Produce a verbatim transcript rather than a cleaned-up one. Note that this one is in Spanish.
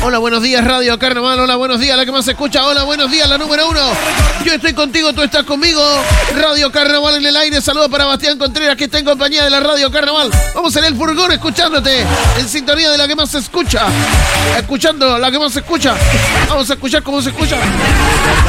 Hola, buenos días, Radio Carnaval. Hola, buenos días, la que más se escucha. Hola, buenos días, la número uno. Yo estoy contigo, tú estás conmigo. Radio Carnaval en el aire. Saludos para Bastián Contreras, que está en compañía de la Radio Carnaval. Vamos en el furgón escuchándote, en sintonía de la que más se escucha. Escuchando la que más se escucha. Vamos a escuchar cómo se escucha.